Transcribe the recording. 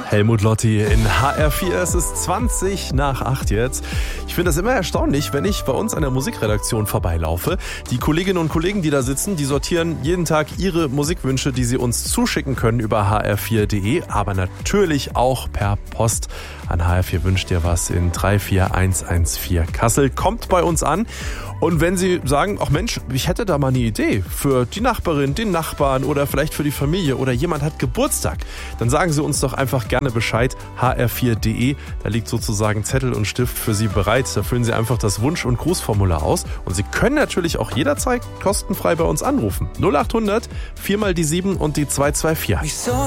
Helmut Lotti in HR4. Es ist 20 nach 8 jetzt. Ich finde das immer erstaunlich, wenn ich bei uns an der Musikredaktion vorbeilaufe. Die Kolleginnen und Kollegen, die da sitzen, die sortieren jeden Tag ihre Musikwünsche, die sie uns zuschicken können über hr4.de, aber natürlich auch per Post an HR4 wünscht dir was in 34114 Kassel. Kommt bei uns an. Und wenn Sie sagen, ach Mensch, ich hätte da mal eine Idee für die Nachbarin, den Nachbarn oder vielleicht für die Familie oder jemand hat Geburtstag, dann sagen Sie uns doch einfach gerne Bescheid, hr4.de. Da liegt sozusagen Zettel und Stift für Sie bereit. Da füllen Sie einfach das Wunsch- und Grußformular aus. Und Sie können natürlich auch jederzeit kostenfrei bei uns anrufen. 0800 4 mal die 7 und die 224.